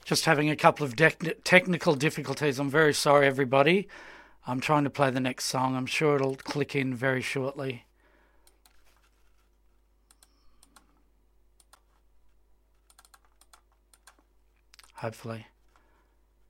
Just having a couple of technical difficulties. I'm very sorry, everybody. I'm trying to play the next song. I'm sure it'll click in very shortly. Hopefully.